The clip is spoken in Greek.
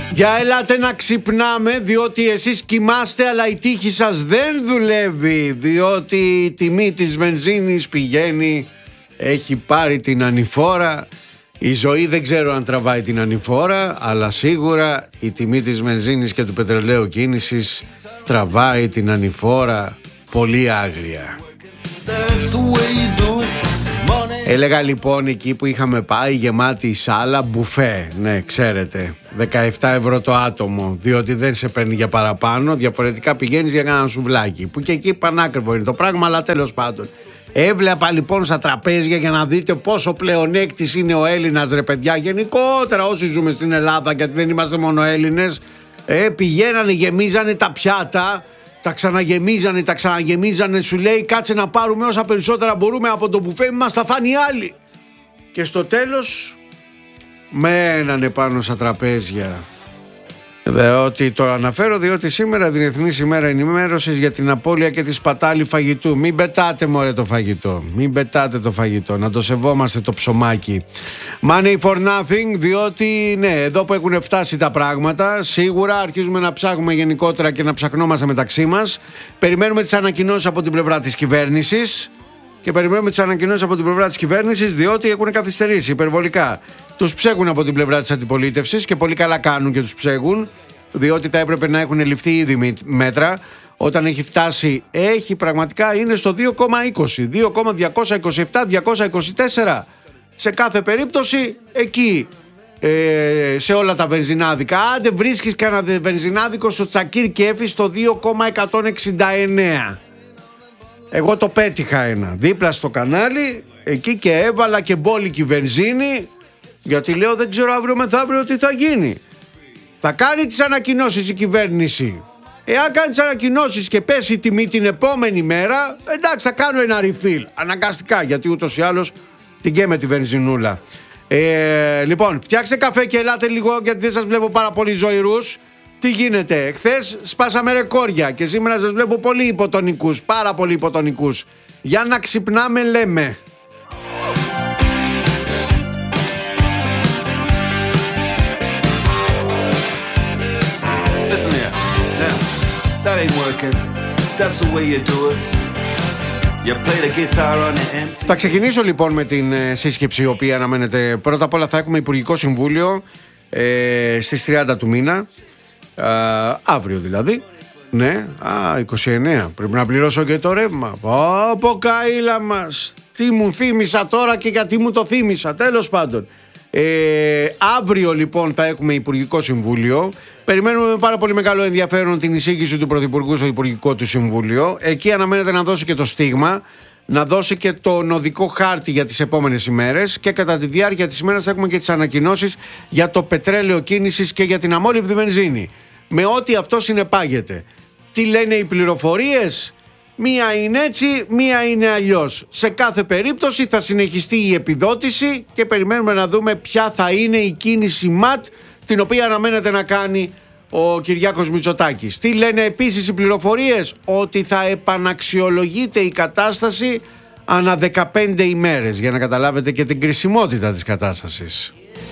Για ελάτε να ξυπνάμε, διότι εσείς κοιμάστε αλλά η τύχη σας δεν δουλεύει, διότι η τιμή της βενζίνης πηγαίνει, έχει πάρει την ανηφόρα. Η ζωή δεν ξέρω αν τραβάει την ανηφόρα, αλλά σίγουρα η τιμή της βενζίνης και του πετρελαίου κίνησης τραβάει την ανηφόρα πολύ άγρια. Έλεγα λοιπόν εκεί που είχαμε πάει γεμάτη σάλα, μπουφέ, ναι ξέρετε, 17 ευρώ το άτομο, διότι δεν σε παίρνει για παραπάνω, διαφορετικά πηγαίνεις για ένα σουβλάκι, που και εκεί πανάκριβο είναι το πράγμα, αλλά τέλος πάντων. Έβλεπα λοιπόν στα τραπέζια για να δείτε πόσο πλεονέκτης είναι ο Έλληνας, ρε παιδιά, γενικότερα όσοι ζούμε στην Ελλάδα, γιατί δεν είμαστε μόνο Έλληνες, πηγαίνανε, γεμίζανε τα πιάτα, τα ξαναγεμίζανε, σου λέει κάτσε να πάρουμε όσα περισσότερα μπορούμε από το μπουφέ, μας θα φάνει άλλοι. Και στο τέλος μένανε πάνω στα τραπέζια. Διότι το αναφέρω, διότι σήμερα Διεθνής ημέρα ενημέρωσης για την απώλεια και τη σπατάλη φαγητού. Μην πετάτε μωρέ το φαγητό, μην πετάτε το φαγητό, να το σεβόμαστε το ψωμάκι. Money for nothing, διότι ναι, εδώ που έχουν φτάσει τα πράγματα, σίγουρα αρχίζουμε να ψάχνουμε γενικότερα και να ψαχνόμαστε μεταξύ μας. Περιμένουμε τις ανακοινώσεις από την πλευρά της κυβέρνησης. Και περιμένουμε τις ανακοινώσεις από την πλευρά της κυβέρνησης, διότι έχουν καθυστερήσει υπερβολικά. Τους ψέγουν από την πλευρά της αντιπολίτευσης και πολύ καλά κάνουν και τους ψέγουν, διότι θα έπρεπε να έχουν ληφθεί ήδη μέτρα. Όταν έχει φτάσει, έχει πραγματικά είναι στο 2,20, 2,227-224. Σε κάθε περίπτωση εκεί, σε όλα τα βενζινάδικα. Άντε βρίσκεις κανένα βενζινάδικο στο Τσακίρ Κέφι στο 2,169. Εγώ το πέτυχα ένα δίπλα στο κανάλι, εκεί και έβαλα και μπόλικη βενζίνη, γιατί λέω δεν ξέρω αύριο μεθαύριο τι θα γίνει. Θα κάνει τις ανακοινώσεις η κυβέρνηση. Εάν κάνει τις ανακοινώσεις και πέσει η τιμή την επόμενη μέρα, εντάξει θα κάνω ένα refill, αναγκαστικά, γιατί ούτως ή άλλως την καίμε τη βενζινούλα. Λοιπόν, φτιάξτε καφέ και ελάτε λίγο, γιατί δεν σας βλέπω πάρα πολύ ζωηρούς. Τι γίνεται, χθες σπάσαμε ρεκόρια και σήμερα σας βλέπω πολύ υποτονικούς, πάρα πολύ υποτονικούς. Για να ξυπνάμε λέμε. Listen here, now, that ain't working. That's the way you do it. You play the guitar on the empty. Θα ξεκινήσω λοιπόν με την σύσκεψη, η οποία αναμένεται. Πρώτα απ' όλα θα έχουμε Υπουργικό Συμβούλιο στις 30 του μήνα. Αύριο δηλαδή. Ναι, 29. Πρέπει να πληρώσω και το ρεύμα. Πω καήλα μας. Τι μου θύμισα τώρα και γιατί μου το θύμισα. Τέλος πάντων. Αύριο λοιπόν θα έχουμε Υπουργικό Συμβούλιο. Περιμένουμε με πάρα πολύ μεγάλο ενδιαφέρον την εισήγηση του Πρωθυπουργού στο Υπουργικό του Συμβούλιο. Εκεί αναμένεται να δώσει και το στίγμα, να δώσει και το οδικό χάρτη για τις επόμενες ημέρες, και κατά τη διάρκεια της ημέρας θα έχουμε και τις ανακοινώσεις για το πετρέλαιο κίνησης και για την αμόλυβδη βενζίνη. Με ό,τι αυτό συνεπάγεται. Τι λένε οι πληροφορίες? Μία είναι έτσι, μία είναι αλλιώς. Σε κάθε περίπτωση θα συνεχιστεί η επιδότηση και περιμένουμε να δούμε ποια θα είναι η κίνηση ΜΑΤ, την οποία αναμένεται να κάνει ο Κυριάκος Μητσοτάκης. Τι λένε επίσης οι πληροφορίες? Ότι θα επαναξιολογείται η κατάσταση ανά 15 ημέρες, για να καταλάβετε και την κρισιμότητα της κατάστασης.